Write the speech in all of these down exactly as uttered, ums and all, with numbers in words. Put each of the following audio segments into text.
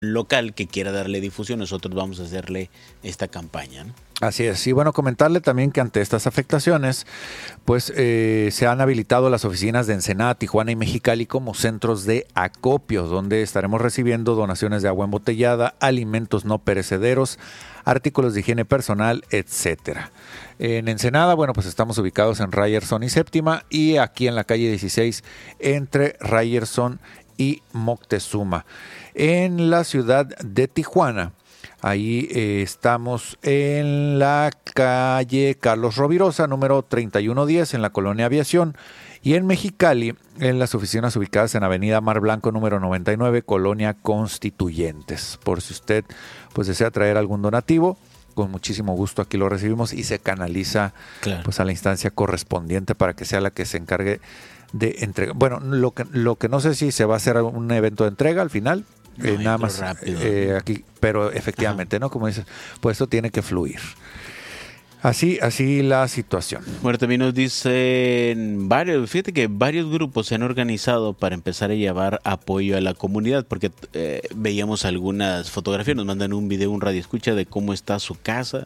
local que quiera darle difusión, nosotros vamos a hacerle esta campaña, ¿no? Así es. Y bueno, comentarle también que ante estas afectaciones, pues eh, se han habilitado las oficinas de Ensenada, Tijuana y Mexicali como centros de acopio, donde estaremos recibiendo donaciones de agua embotellada, alimentos no perecederos, artículos de higiene personal, etcétera. En Ensenada, bueno, pues estamos ubicados en Ryerson y Séptima, y aquí en la calle dieciséis entre Ryerson y Moctezuma. En la ciudad de Tijuana, ahí eh, estamos en la calle Carlos Rovirosa, número treinta y uno diez, en la colonia Aviación. Y en Mexicali, en las oficinas ubicadas en Avenida Mar Blanco, número noventa y nueve, colonia Constituyentes. Por si usted pues desea traer algún donativo, con muchísimo gusto aquí lo recibimos y se canaliza claro. pues a la instancia correspondiente para que sea la que se encargue de entrega. Bueno, lo que, lo que no sé si se va a hacer un evento de entrega al final. No, eh, nada más rápido, eh, aquí, pero efectivamente, Ajá. ¿no? Como dices, pues esto tiene que fluir. Así, así la situación. Bueno, también nos dicen varios, fíjate que varios grupos se han organizado para empezar a llevar apoyo a la comunidad, porque eh, veíamos algunas fotografías, nos mandan un video, un radio escucha de cómo está su casa,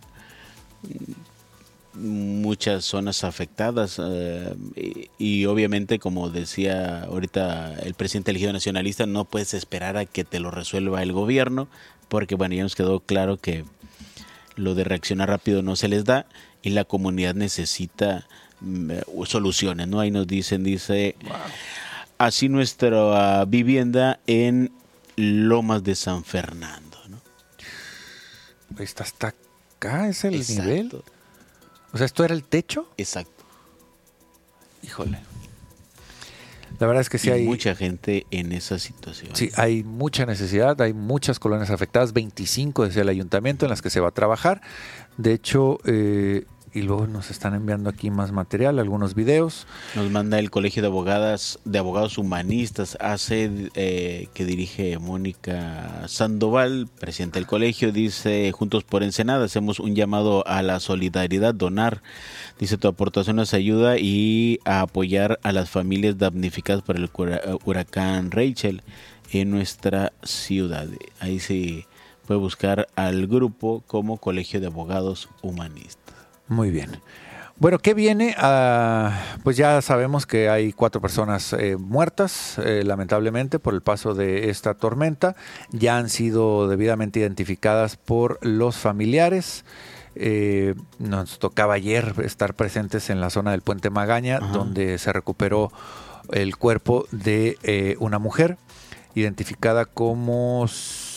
muchas zonas afectadas eh, y, y obviamente, como decía ahorita el presidente elegido nacionalista, no puedes esperar a que te lo resuelva el gobierno, porque bueno, ya nos quedó claro que lo de reaccionar rápido no se les da y la comunidad necesita uh, soluciones, ¿no? Ahí nos dicen, dice, wow. Así nuestra uh, vivienda en Lomas de San Fernando, ¿no? Está hasta acá, es el Exacto. nivel. O sea, ¿esto era el techo? Exacto. Híjole. La verdad es que sí y hay... mucha gente en esa situación. Sí, hay mucha necesidad, hay muchas colonias afectadas, veinticinco desde el ayuntamiento en las que se va a trabajar. De hecho, eh, y luego nos están enviando aquí más material, algunos videos. Nos manda el Colegio de Abogadas, de Abogados Humanistas, A C E D, eh, que dirige Mónica Sandoval, presidenta del colegio, dice, Juntos por Ensenada, hacemos un llamado a la solidaridad, donar. Dice, tu aportación nos ayuda y a apoyar a las familias damnificadas por el huracán Rachel en nuestra ciudad. Ahí se puede buscar al grupo como Colegio de Abogados Humanistas. Muy bien. Bueno, ¿qué viene? Uh, pues ya sabemos que hay cuatro personas eh, muertas, eh, lamentablemente, por el paso de esta tormenta. Ya han sido debidamente identificadas por los familiares. Eh, nos tocaba ayer estar presentes en la zona del Puente Magaña, Ajá. donde se recuperó el cuerpo de eh, una mujer, identificada como...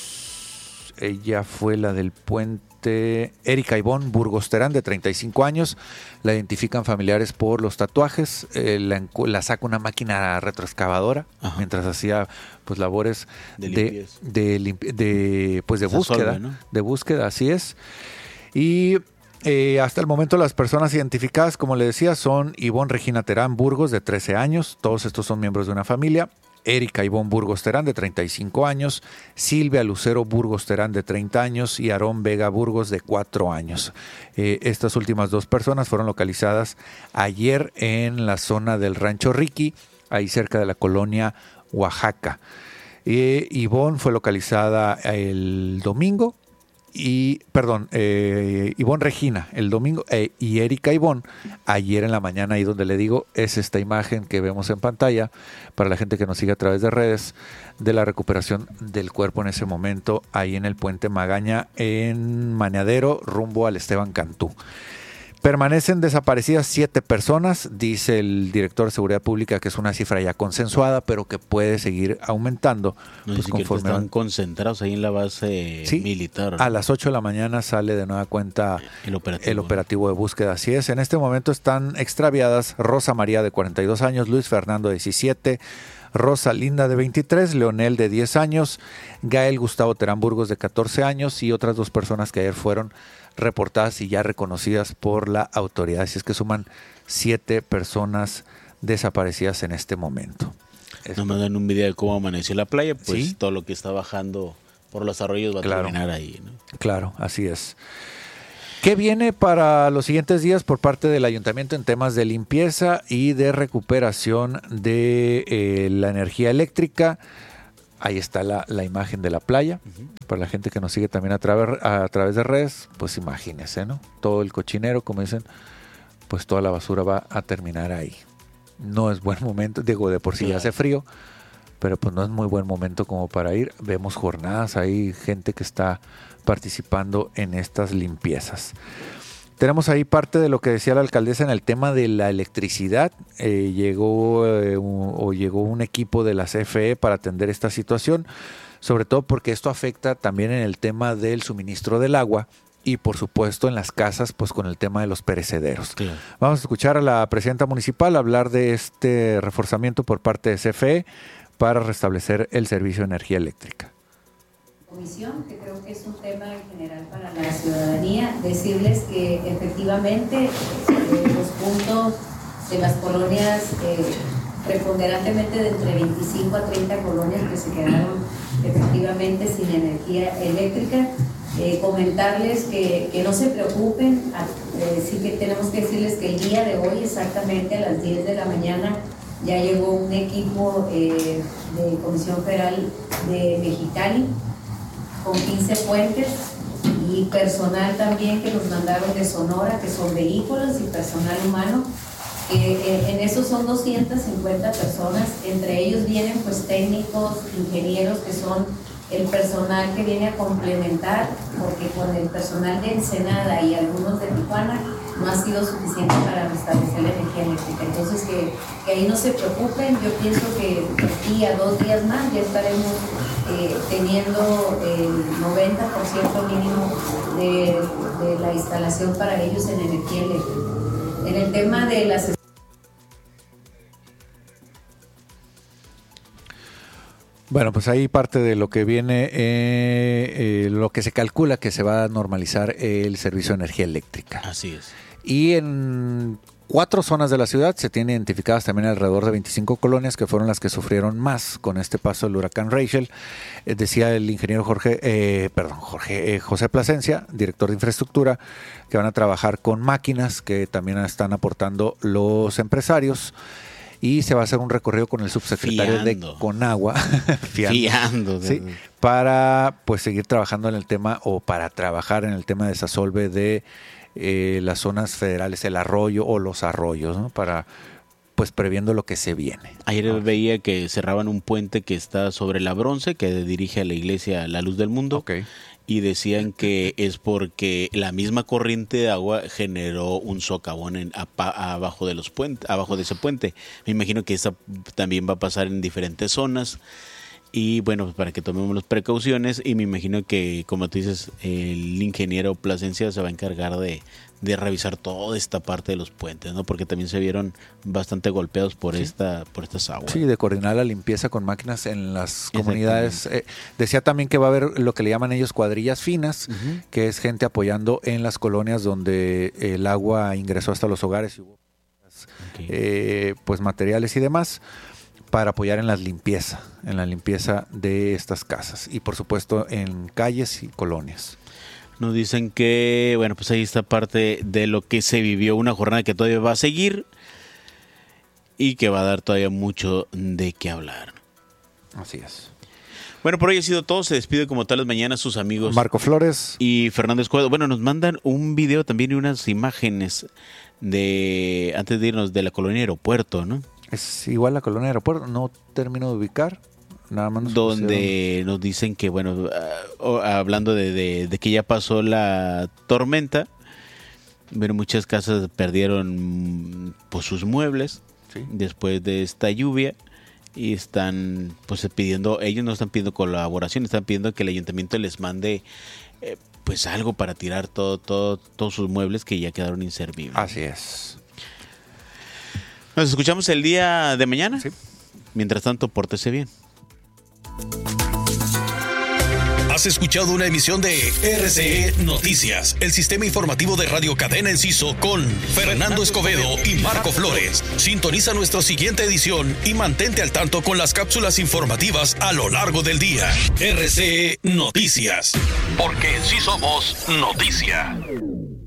Ella fue la del puente... Erika Ivonne Burgos Terán, de treinta y cinco años. La identifican familiares por los tatuajes. Eh, la, la saca una máquina retroexcavadora Ajá. mientras hacía pues labores de, de, de, de, de, pues, de búsqueda. Solve, ¿no? De búsqueda, así es. Y eh, hasta el momento las personas identificadas, como le decía, son Ivonne Regina Terán Burgos, de trece años. Todos estos son miembros de una familia. Erika Ivonne Burgos Terán, de treinta y cinco años, Silvia Lucero Burgos Terán, de treinta años, y Aarón Vega Burgos, de cuatro años. Eh, estas últimas dos personas fueron localizadas ayer en la zona del Rancho Riqui, ahí cerca de la colonia Oaxaca. Eh, Ivonne fue localizada el domingo, y perdón, eh, Ivonne Regina el domingo eh, y Erika Ivonne ayer en la mañana, ahí donde le digo, es esta imagen que vemos en pantalla para la gente que nos sigue a través de redes, de la recuperación del cuerpo en ese momento ahí en el Puente Magaña, en Maneadero, rumbo al Esteban Cantú. Permanecen desaparecidas siete personas, dice el director de Seguridad Pública que es una cifra ya consensuada, pero que puede seguir aumentando. No, pues conforme están concentrados ahí en la base sí, militar, ¿no? A las ocho de la mañana sale de nueva cuenta el operativo. el operativo de búsqueda, así es. En este momento están extraviadas Rosa María, de cuarenta y dos años, Luis Fernando, de diecisiete, Rosa Linda, de veintitrés, Leonel, de diez años, Gael Gustavo Terán Burgos, de catorce años, y otras dos personas que ayer fueron reportadas y ya reconocidas por la autoridad. Así es que suman siete personas desaparecidas en este momento. Nos mandan un video de cómo amaneció la playa, pues ¿sí? Todo lo que está bajando por los arroyos va claro. a terminar ahí, ¿no? Claro, así es. ¿Qué viene para los siguientes días por parte del ayuntamiento en temas de limpieza y de recuperación de eh, la energía eléctrica? Ahí está la, la imagen de la playa. Uh-huh. Para la gente que nos sigue también a, través, a través de redes, pues imagínense, ¿no? Todo el cochinero, como dicen, pues toda la basura va a terminar ahí. No es buen momento, digo, de por sí ya hace frío, pero pues no es muy buen momento como para ir. Vemos jornadas ahí, gente que está participando en estas limpiezas. Tenemos ahí parte de lo que decía la alcaldesa en el tema de la electricidad. Eh, llegó eh, un, o llegó un equipo de la C F E para atender esta situación, sobre todo porque esto afecta también en el tema del suministro del agua y por supuesto en las casas, pues con el tema de los perecederos. Claro. Vamos a escuchar a la presidenta municipal hablar de este reforzamiento por parte de C F E para restablecer el servicio de energía eléctrica. Comisión, que creo que es un tema en general para la ciudadanía, decirles que efectivamente eh, los puntos de las colonias, eh, preponderantemente de entre veinticinco a treinta colonias que se quedaron efectivamente sin energía eléctrica, eh, comentarles que, que no se preocupen, eh, sí que tenemos que decirles que el día de hoy, exactamente a las diez de la mañana, ya llegó un equipo eh, de Comisión Federal de Mexicali, con quince puentes y personal también que nos mandaron de Sonora, que son vehículos y personal humano. Eh, en esos son doscientas cincuenta personas, entre ellos vienen pues técnicos, ingenieros, que son el personal que viene a complementar, porque con el personal de Ensenada y algunos de Tijuana no ha sido suficiente para restablecer la energía eléctrica. Entonces que, que ahí no se preocupen, yo pienso que aquí a dos días más ya estaremos eh, teniendo el noventa por ciento mínimo de, de la instalación para ellos en energía eléctrica. En el tema de las... Bueno, pues ahí parte de lo que viene, eh, eh, lo que se calcula que se va a normalizar el servicio de energía eléctrica. Así es. Y en cuatro zonas de la ciudad se tienen identificadas también alrededor de veinticinco colonias que fueron las que sufrieron más con este paso del huracán Rachel. Eh, decía el ingeniero Jorge, eh, perdón, Jorge eh, José Plasencia, director de infraestructura, que van a trabajar con máquinas que también están aportando los empresarios. Y se va a hacer un recorrido con el subsecretario Fiando. de Conagua, Fiando, Fiando ¿sí? para pues seguir trabajando en el tema o para trabajar en el tema de desasolve de eh, las zonas federales, el arroyo o los arroyos, ¿no? Para pues previendo lo que se viene. Ayer ah. veía que cerraban un puente que está sobre la Bronce, que dirige a la iglesia La Luz del Mundo. Okay. Y decían que es porque la misma corriente de agua generó un socavón en, a, a, abajo de los puentes, abajo de ese puente. Me imagino que esta también va a pasar en diferentes zonas. Y bueno, pues para que tomemos las precauciones. Y me imagino que, como tú dices, el ingeniero Plasencia se va a encargar de, de revisar toda esta parte de los puentes, ¿no? Porque también se vieron bastante golpeados por sí. esta por estas aguas. Sí, de coordinar la limpieza con máquinas en las comunidades. Eh, decía también que va a haber lo que le llaman ellos cuadrillas finas, uh-huh. que es gente apoyando en las colonias donde el agua ingresó hasta los hogares y hubo okay. eh, pues materiales y demás, para apoyar en la limpieza, en la limpieza de estas casas y por supuesto en calles y colonias. Nos dicen que, bueno, pues ahí está parte de lo que se vivió, una jornada que todavía va a seguir y que va a dar todavía mucho de qué hablar. Así es. Bueno, por hoy ha sido todo. Se despide como tal las mañanas sus amigos Marco Flores y Fernando Escobedo. Bueno, nos mandan un video también y unas imágenes de antes de irnos de la colonia Aeropuerto, ¿no? Es igual la colonia Aeropuerto, no termino de ubicar. Nada más nos donde pusieron. Nos dicen que, bueno, uh, hablando de, de, de que ya pasó la tormenta, bueno, muchas casas perdieron pues sus muebles sí. después de esta lluvia y están pues pidiendo, ellos no están pidiendo colaboración, están pidiendo que el ayuntamiento les mande eh, pues algo para tirar todo, todo, todos sus muebles que ya quedaron inservibles. Así es. Nos escuchamos el día de mañana. Sí. Mientras tanto, pórtese bien. Has escuchado una emisión de R C E Noticias, el sistema informativo de Radio Cadena Enciso con Fernando Escobedo y Marco Flores. Sintoniza nuestra siguiente edición y mantente al tanto con las cápsulas informativas a lo largo del día. R C E Noticias, porque en sí somos noticia.